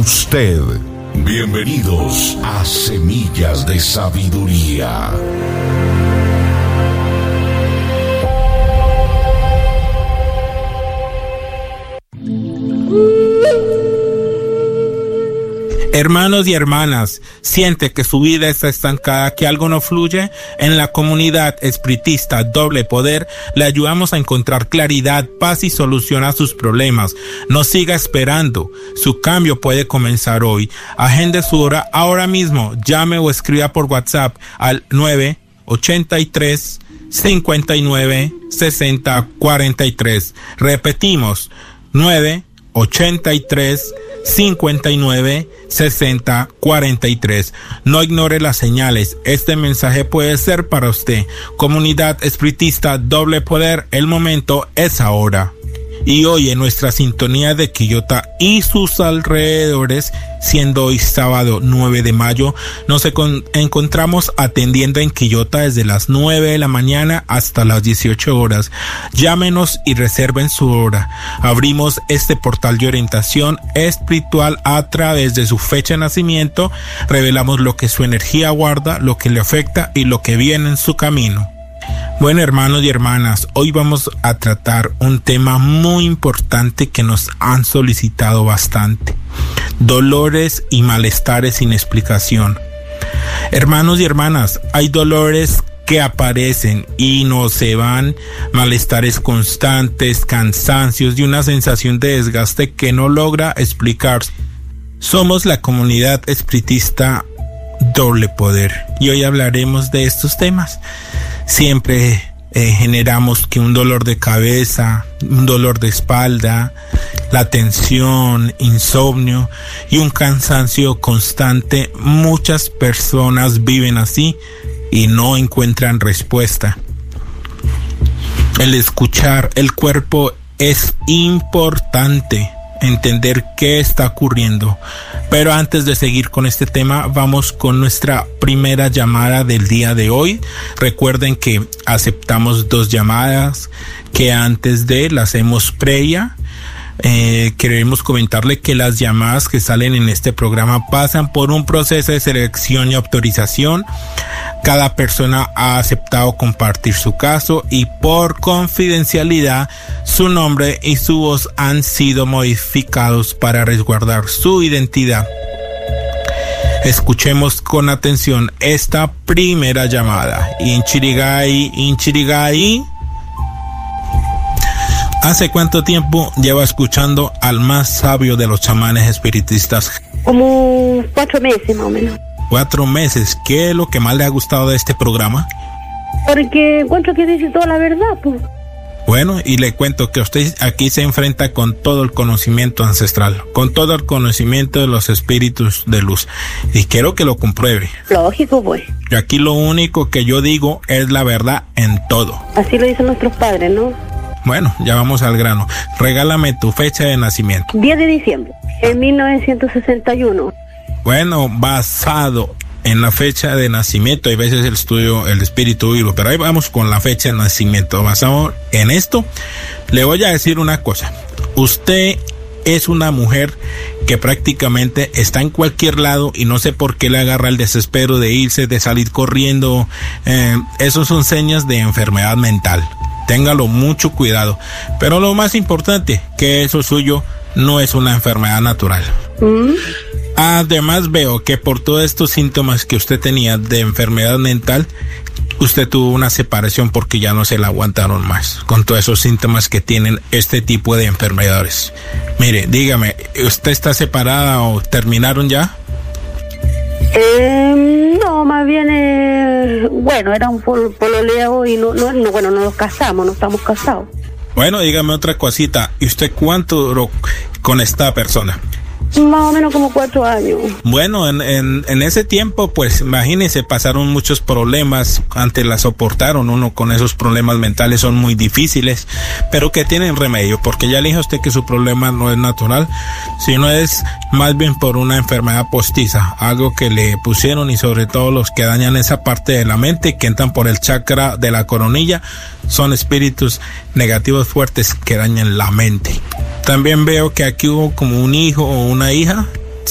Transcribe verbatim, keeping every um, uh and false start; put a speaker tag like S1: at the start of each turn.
S1: usted. Bienvenidos a Semillas de Sabiduría.
S2: Hermanos y hermanas, ¿siente que su vida está estancada, que algo no fluye? En la comunidad espiritista Doble Poder le ayudamos a encontrar claridad, paz y solución a sus problemas. No siga esperando, su cambio puede comenzar hoy. Agende su hora ahora mismo, llame o escriba por WhatsApp al nueve ochenta y tres, cincuenta y nueve, sesenta, cuarenta y tres. Repetimos, nueve ochenta y tres, cincuenta y nueve, sesenta, cuarenta y tres. No ignore las señales. Este mensaje puede ser para usted. Comunidad espiritista Doble Poder, el momento es ahora. Y hoy en nuestra sintonía de Quillota y sus alrededores, siendo hoy sábado nueve de mayo, nos encontramos atendiendo en Quillota desde las nueve de la mañana hasta las dieciocho horas. Llámenos y reserven su hora. Abrimos este portal de orientación espiritual a través de su fecha de nacimiento. Revelamos lo que su energía guarda, lo que le afecta y lo que viene en su camino. Bueno, hermanos y hermanas, hoy vamos a tratar un tema muy importante que nos han solicitado bastante: dolores y malestares sin explicación. Hermanos y hermanas, hay dolores que aparecen y no se van, malestares constantes, cansancios y una sensación de desgaste que no logra explicarse. Somos la comunidad espiritista Doble Poder y hoy hablaremos de estos temas. Siempre eh, generamos que un dolor de cabeza, un dolor de espalda, la tensión, insomnio y un cansancio constante. Muchas personas viven así y no encuentran respuesta. El escuchar el cuerpo es importante. Entender qué está ocurriendo. Pero antes de seguir con este tema, vamos con nuestra primera llamada del día de hoy. Recuerden que aceptamos dos llamadas, que antes de las hacemos previa. Eh, queremos comentarle que las llamadas que salen en este programa pasan por un proceso de selección y autorización. Cada persona ha aceptado compartir su caso y por confidencialidad su nombre y su voz han sido modificados para resguardar su identidad. Escuchemos con atención esta primera llamada. Inchirigai, Inchirigai. ¿Hace cuánto tiempo lleva escuchando al más sabio de los chamanes espiritistas?
S3: Como cuatro meses más o menos.
S2: Cuatro meses. ¿Qué es lo que más le ha gustado de este programa?
S3: Porque encuentro que dice toda la verdad, pues.
S2: Bueno, y le cuento que usted aquí se enfrenta con todo el conocimiento ancestral, con todo el conocimiento de los espíritus de luz. Y quiero que lo compruebe.
S3: Lógico, pues.
S2: Y aquí lo único que yo digo es la verdad en todo.
S3: Así lo dicen nuestros padres, ¿no?
S2: Bueno, ya vamos al grano. Regálame tu fecha de nacimiento.
S3: diez de diciembre, en mil novecientos sesenta y uno.
S2: Bueno, basado en la fecha de nacimiento, hay veces el estudio, el espíritu vivo, pero ahí vamos con la fecha de nacimiento. Basado en esto, le voy a decir una cosa. Usted es una mujer que prácticamente está en cualquier lado y no sé por qué le agarra el desespero de irse, de salir corriendo. Eh, esos son señas de enfermedad mental. Téngalo mucho cuidado. Pero lo más importante, que eso suyo no es una enfermedad natural. ¿Mm? Además veo que por todos estos síntomas que usted tenía de enfermedad mental, usted tuvo una separación porque ya no se la aguantaron más, con todos esos síntomas que tienen este tipo de enfermedades. Mire, dígame, ¿usted está separada o terminaron ya?
S3: Eh, no, más bien, eh, bueno, era un pol- pololeo y no, no, no, bueno, no nos casamos, no estamos casados.
S2: Bueno, dígame otra cosita, ¿y usted cuánto duró con esta persona?
S3: Más o menos como cuatro años.
S2: Bueno, en, en, en ese tiempo, pues imagínense, pasaron muchos problemas, antes la soportaron, uno con esos problemas mentales son muy difíciles, pero que tienen remedio, porque ya le dije a usted que su problema no es natural, sino es más bien por una enfermedad postiza, algo que le pusieron, y sobre todo los que dañan esa parte de la mente, que entran por el chakra de la coronilla, son espíritus negativos fuertes que dañan la mente. También veo que aquí hubo como un hijo o una hija